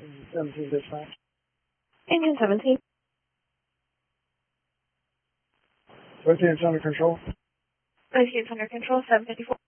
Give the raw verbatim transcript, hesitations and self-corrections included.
seventeen dispatch. Engine seventeen. Rotate's under control. Rotate's under control, seven fifty-four.